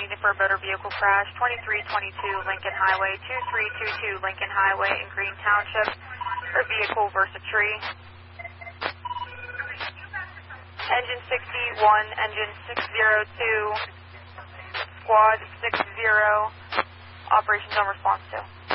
unit for a motor vehicle crash, 2322 Lincoln Highway, 2322 Lincoln Highway in Green Township. Her vehicle versus a tree. Engine 61, engine 602, squad 60, operations on response to.